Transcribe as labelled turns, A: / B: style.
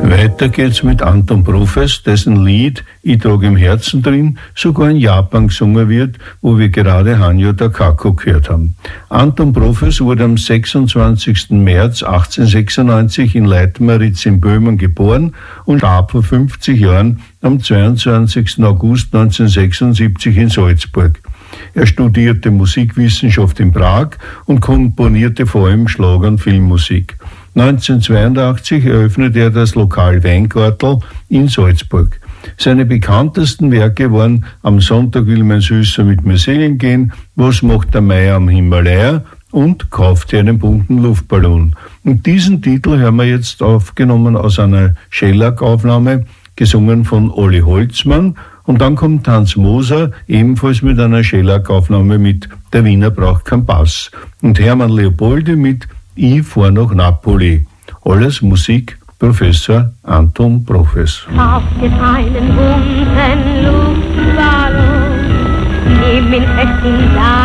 A: Weiter geht's mit Anton Profes, dessen Lied Ich trag im Herzen drin sogar in Japan gesungen wird, wo wir gerade Hanyo Takako gehört haben. Anton Profes wurde am 26. März 1896 in Leitmeritz in Böhmen geboren und starb vor 50 Jahren am 22. August 1976 in Salzburg. Er studierte Musikwissenschaft in Prag und komponierte vor allem Schlager- und Filmmusik. 1982 eröffnete er das Lokal Weingartel in Salzburg. Seine bekanntesten Werke waren Am Sonntag will mein Süßer mit mir segeln gehen, Was macht der Mai am Himalaya und Kauft dir einen bunten Luftballon. Und diesen Titel hören wir jetzt aufgenommen aus einer Schellack-Aufnahme, gesungen von Olli Holzmann. Und dann kommt Hans Moser, ebenfalls mit einer Schellack-Aufnahme mit Der Wiener braucht keinen Pass. Und Hermann Leopoldi mit Ich fahr nach Napoli. Alles Musik, Professor Anton Profes.
B: Kauf dir einen bunten Luftballon, nimm ihn fest in